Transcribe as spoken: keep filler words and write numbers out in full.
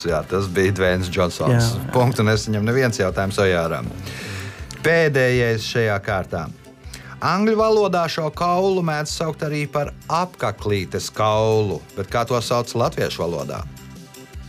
Jā, tas bija Dvēns Džonsons. Jā, jā. Punktu nesaņem neviens jautājums Ojāram. Pēdējais šajā kārtā. Angļu valodā šo kaulu mēdz saukt arī par apaklītes kaulu, bet kā to sauc latviešu valodā?